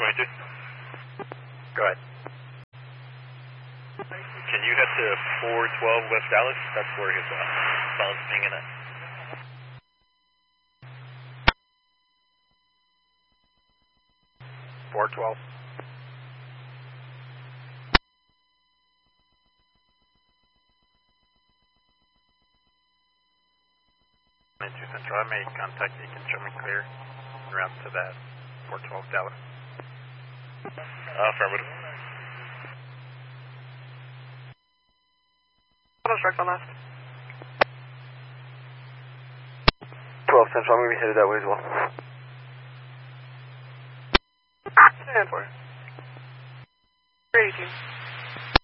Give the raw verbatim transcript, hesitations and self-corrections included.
twenty-two. Go ahead. Can you head to four twelve West Dallas? That's where his uh, phone's pinging at. four twelve. twenty-two Central, I made contact. You can show me clear around to that four twelve Dallas. Uh, affirmative. Strike on that. twelve Central, I'm going to be headed that way as well. Stand for it. eighty-two.